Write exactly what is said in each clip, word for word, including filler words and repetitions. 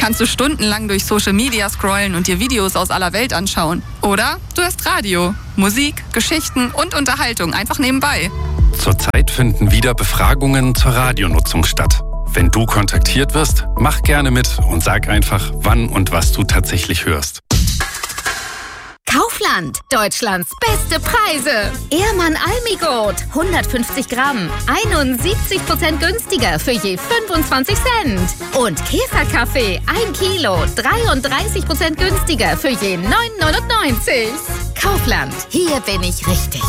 kannst du stundenlang durch Social Media scrollen und dir Videos aus aller Welt anschauen. Oder du hörst Radio, Musik, Geschichten und Unterhaltung einfach nebenbei. Zurzeit finden wieder Befragungen zur Radionutzung statt. Wenn du kontaktiert wirst, mach gerne mit und sag einfach, wann und was du tatsächlich hörst. Kaufland, Deutschlands beste Preise. Ehrmann Almigold, hundertfünfzig Gramm, einundsiebzig Prozent günstiger für je fünfundzwanzig Cent. Und Käferkaffee, ein Kilo, dreiunddreißig Prozent günstiger für je neun neunundneunzig. Kaufland, hier bin ich richtig.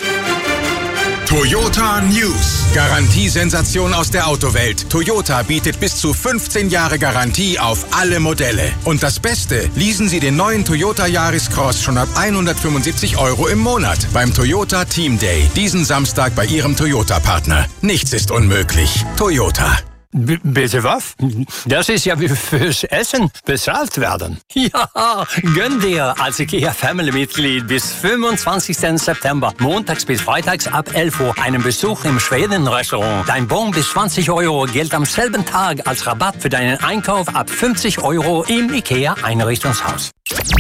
Toyota News. Garantiesensation aus der Autowelt. Toyota bietet bis zu fünfzehn Jahre Garantie auf alle Modelle. Und das Beste, leasen Sie den neuen Toyota Yaris Cross schon ab hundertfünfundsiebzig Euro im Monat beim Toyota Team Day. Diesen Samstag bei Ihrem Toyota-Partner. Nichts ist unmöglich. Toyota. B- bitte was? Das ist ja wie fürs Essen bezahlt werden. Ja, gönn dir als IKEA Family-Mitglied bis fünfundzwanzigsten September, montags bis freitags ab elf Uhr, einen Besuch im Schweden-Restaurant. Dein Bon bis zwanzig Euro gilt am selben Tag als Rabatt für deinen Einkauf ab fünfzig Euro im IKEA-Einrichtungshaus.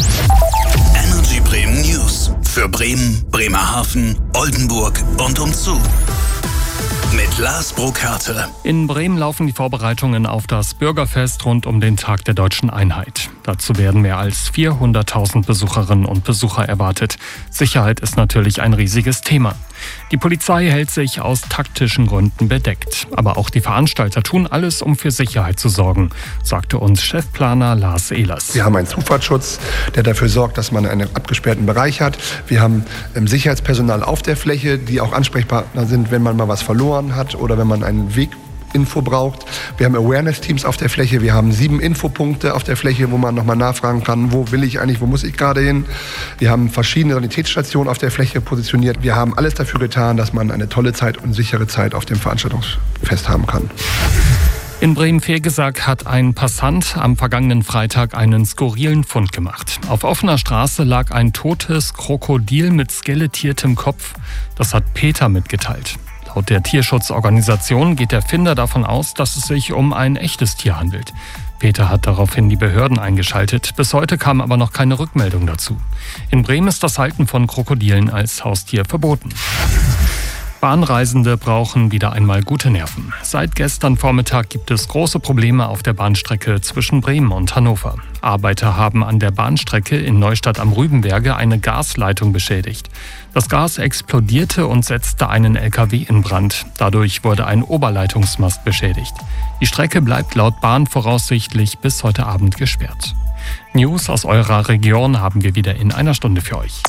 Energy Bremen News. Für Bremen, Bremerhaven, Oldenburg und umzu. Mit Lars Burkhardt. In Bremen laufen die Vorbereitungen auf das Bürgerfest rund um den Tag der Deutschen Einheit. Dazu werden mehr als vierhunderttausend Besucherinnen und Besucher erwartet. Sicherheit ist natürlich ein riesiges Thema. Die Polizei hält sich aus taktischen Gründen bedeckt. Aber auch die Veranstalter tun alles, um für Sicherheit zu sorgen, sagte uns Chefplaner Lars Ehlers. Wir haben einen Zufahrtsschutz, der dafür sorgt, dass man einen abgesperrten Bereich hat. Wir haben Sicherheitspersonal auf der Fläche, die auch Ansprechpartner sind, wenn man mal was verloren hat oder wenn man einen Weg Info braucht. Wir haben Awareness-Teams auf der Fläche, wir haben sieben Infopunkte auf der Fläche, wo man nochmal nachfragen kann, wo will ich eigentlich, wo muss ich gerade hin. Wir haben verschiedene Sanitätsstationen auf der Fläche positioniert. Wir haben alles dafür getan, dass man eine tolle Zeit und sichere Zeit auf dem Veranstaltungsfest haben kann. In Bremen-Vegesack hat ein Passant am vergangenen Freitag einen skurrilen Fund gemacht. Auf offener Straße lag ein totes Krokodil mit skelettiertem Kopf. Das hat Peter mitgeteilt. Laut der Tierschutzorganisation geht der Finder davon aus, dass es sich um ein echtes Tier handelt. Peter hat daraufhin die Behörden eingeschaltet. Bis heute kam aber noch keine Rückmeldung dazu. In Bremen ist das Halten von Krokodilen als Haustier verboten. Bahnreisende brauchen wieder einmal gute Nerven. Seit gestern Vormittag gibt es große Probleme auf der Bahnstrecke zwischen Bremen und Hannover. Arbeiter haben an der Bahnstrecke in Neustadt am Rübenberge eine Gasleitung beschädigt. Das Gas explodierte und setzte einen L K W in Brand. Dadurch wurde ein Oberleitungsmast beschädigt. Die Strecke bleibt laut Bahn voraussichtlich bis heute Abend gesperrt. News aus eurer Region haben wir wieder in einer Stunde für euch.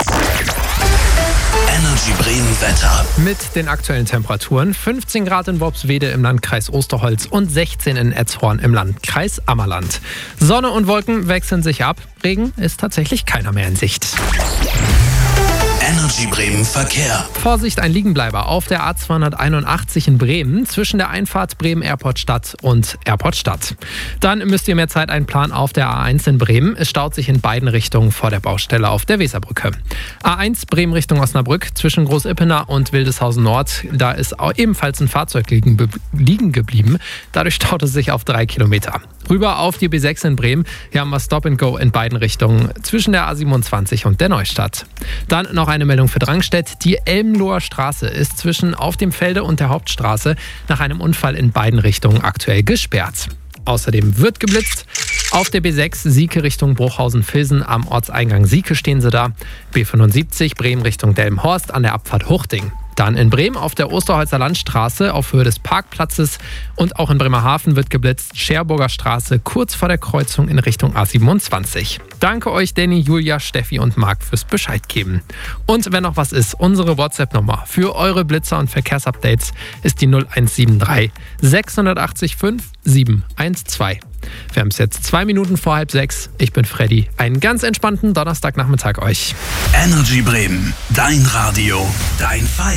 Energy Bremen Wetter. Mit den aktuellen Temperaturen fünfzehn Grad in Worpswede im Landkreis Osterholz und sechzehn in Etzhorn im Landkreis Ammerland. Sonne und Wolken wechseln sich ab. Regen ist tatsächlich keiner mehr in Sicht. Energy Bremen Verkehr. Vorsicht, ein Liegenbleiber auf der A zweihunderteinundachtzig in Bremen zwischen der Einfahrt Bremen-Airport-Stadt und Airport-Stadt. Dann müsst ihr mehr Zeit einplanen auf der A eins in Bremen. Es staut sich in beiden Richtungen vor der Baustelle auf der Weserbrücke. A eins Bremen Richtung Osnabrück zwischen Großippener und Wildeshausen Nord. Da ist auch ebenfalls ein Fahrzeug liegen, liegen geblieben. Dadurch staut es sich auf drei Kilometer. Rüber auf die B sechs in Bremen. Hier haben wir Stop and Go in beiden Richtungen zwischen der A siebenundzwanzig und der Neustadt. Dann noch eine Meldung für Drangstedt. Die Elmloher Straße ist zwischen Auf dem Felde und der Hauptstraße nach einem Unfall in beiden Richtungen aktuell gesperrt. Außerdem wird geblitzt. Auf der B sechs Sieke Richtung Bruchhausen-Vilsen am Ortseingang Sieke stehen sie da. B fünfundsiebzig Bremen Richtung Delmenhorst an der Abfahrt Huchting. Dann in Bremen auf der Osterholzer Landstraße auf Höhe des Parkplatzes und auch in Bremerhaven wird geblitzt. Scherburger Straße kurz vor der Kreuzung in Richtung A siebenundzwanzig. Danke euch Danny, Julia, Steffi und Marc fürs Bescheid geben. Und wenn noch was ist, unsere WhatsApp-Nummer für eure Blitzer und Verkehrsupdates ist die null eins sieben drei sechs acht fünf sieben eins zwei. Wir haben es jetzt zwei Minuten vor halb sechs. Ich bin Freddy. Einen ganz entspannten Donnerstagnachmittag euch. Energy Bremen, dein Radio, dein Feierabend.